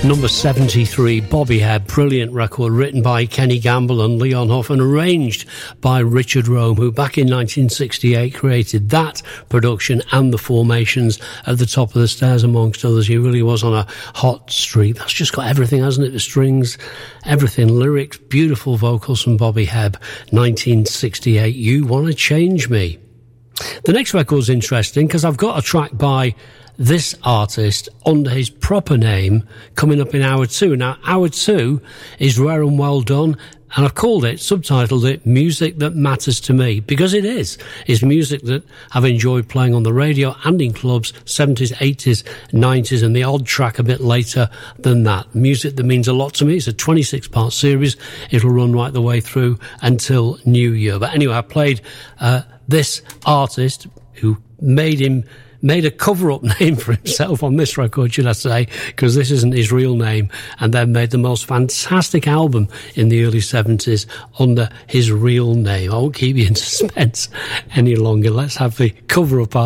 Number 73, Bobby Hebb, brilliant record written by Kenny Gamble and Leon Huff and arranged by Richard Rome, who back in 1968 created that production and the formations at the Top of the Stairs, amongst others. He really was on a hot streak. That's just got everything, hasn't it? The strings, everything, lyrics, beautiful vocals from Bobby Hebb, 1968, You Wanna Change Me. The next record's interesting because I've got a track by this artist under his proper name coming up in hour 2. Now, hour 2 is Rare and Well Done, and I've called it, subtitled it, Music That Matters to Me, because it is. It's music that I've enjoyed playing on the radio and in clubs, 70s, 80s, 90s, and the odd track a bit later than that. Music that means a lot to me. It's a 26-part series. It'll run right the way through until New Year. But anyway, I played this artist who made a cover-up name for himself on this record, should I say, because this isn't his real name, and then made the most fantastic album in the early 70s under his real name. I won't keep you in suspense any longer. Let's have the cover-up